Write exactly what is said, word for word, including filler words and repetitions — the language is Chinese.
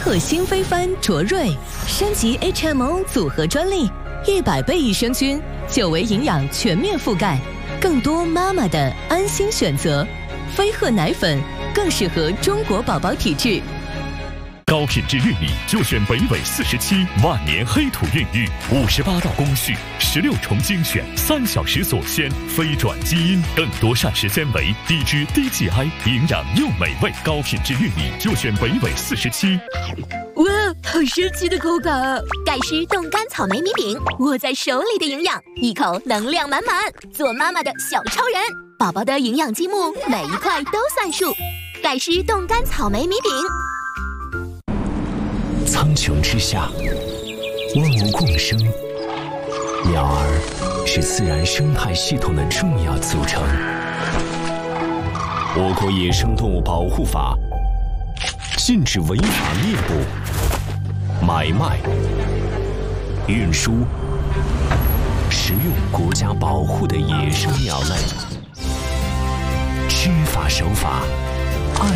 鹤新飞帆卓瑞，升级 H M O 组合专利，一百倍益生菌，久维营养全面覆盖，更多妈妈的安心选择。飞鹤奶粉更适合中国宝宝体质。 高品质玉米就选北纬四十七万年黑土孕育，五十八道工序，十六重精选，三小时锁鲜，非转基因，更多膳食纤维，低脂低 G I， 营养又美味。高品质玉米就选北纬四十七。 哇，好神奇的口感啊！ 盖诗冻干草莓米饼，握在手里的营养，一口能量满满，做妈妈的小超人。宝宝的营养积木，每一块都算数。盖诗冻干草莓米饼。 苍穹之下，万物共生，鸟儿是自然生态系统的重要组成。我国野生动物保护法禁止违法猎捕、买卖、运输、食用国家保护的野生鸟类，知法守法。